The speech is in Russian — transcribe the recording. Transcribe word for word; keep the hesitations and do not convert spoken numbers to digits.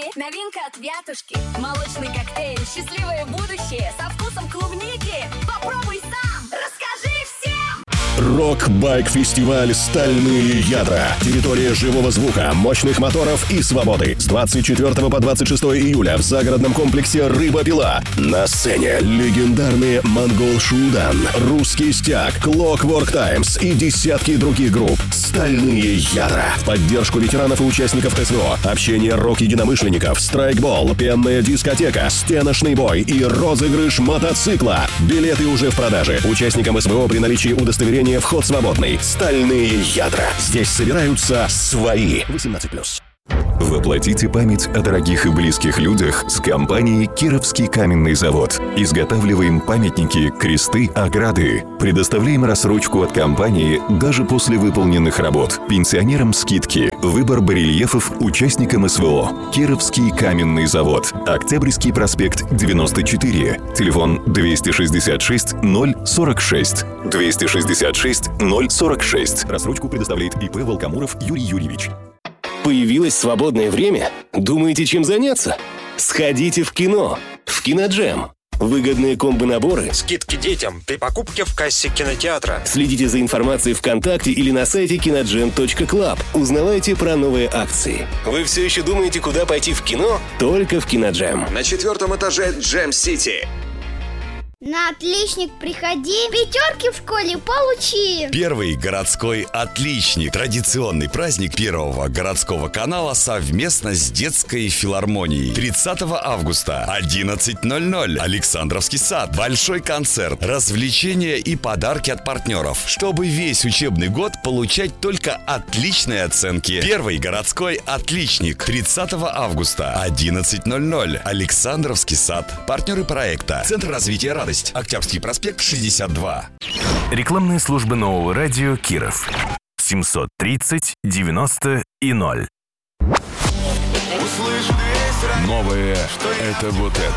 Новинка от Вятушки. Молочный коктейль «Счастливое будущее» со вкусом клубники. Попробуй сам. Расскажи всем. Рок-байк-фестиваль «Стальные ядра». Территория живого звука, мощных моторов и свободы. С двадцать четвёртого по двадцать шестое июля в загородном комплексе «Рыба-Пила». На сцене легендарные «Монгол Шуудан», «Русский стяг», «Clockwork Times» и десятки других групп. «Стальные ядра». В поддержку ветеранов и участников СВО. Общение рок-единомышленников, страйкбол, пенная дискотека, стеночный бой и розыгрыш мотоцикла. Билеты уже в продаже. Участникам СВО при наличии удостоверения вход свободный. «Стальные ядра». Здесь собираются свои. восемнадцать плюс. Воплотите память о дорогих и близких людях с компанией «Кировский каменный завод». Изготавливаем памятники, кресты, ограды. Предоставляем рассрочку от компании даже после выполненных работ. Пенсионерам скидки. Выбор барельефов участникам СВО. «Кировский каменный завод». Октябрьский проспект, девяносто четыре. Телефон двести шестьдесят шесть ноль сорок шесть. двести шестьдесят шесть ноль сорок шесть. Рассрочку предоставляет ИП Волкомуров Юрий Юрьевич. Появилось свободное время? Думаете, чем заняться? Сходите в кино. В Киноджем. Выгодные комбо-наборы. Скидки детям при покупке в кассе кинотеатра. Следите за информацией ВКонтакте или на сайте киноджем точка клаб. Узнавайте про новые акции. Вы все еще думаете, куда пойти в кино? Только в Киноджем. На четвертом этаже Джем Сити. На отличник приходи, пятерки в школе получи. Первый городской отличник. Традиционный праздник Первого городского канала совместно с детской филармонией. тридцатого августа, одиннадцать ноль ноль. Александровский сад. Большой концерт, развлечения и подарки от партнеров. Чтобы весь учебный год получать только отличные оценки. Первый городской отличник. тридцатого августа, одиннадцать ноль ноль. Александровский сад. Партнеры проекта. Центр развития радости. Октябрьский проспект, шестьдесят два. Рекламные службы нового радио Киров. семьсот тридцать девяносто и ноль. Новое — это вот это.